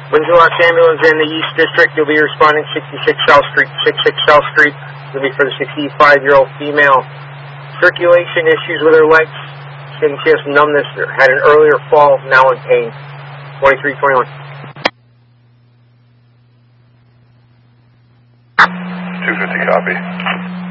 Windsor Lost Ambulance in the East District. You'll be responding 66 South Street. 66 South Street. It'll be for the 65-year-old female. Circulation issues with her legs. She has numbness. Had an earlier fall. Now in pain. 2321. 250 copy.